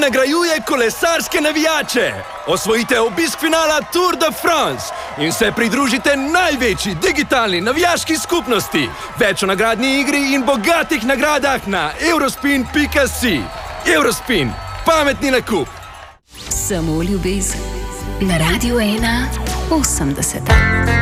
nagrajuje kolesarske navijače. Osvojite obisk finala Tour de France in se pridružite največji digitalni navijaški skupnosti. Več o nagradni igri in bogatih nagradah na eurospin.si. Eurospin. Pametni nakup. Samo ljubezen. Na Radiu 1 80.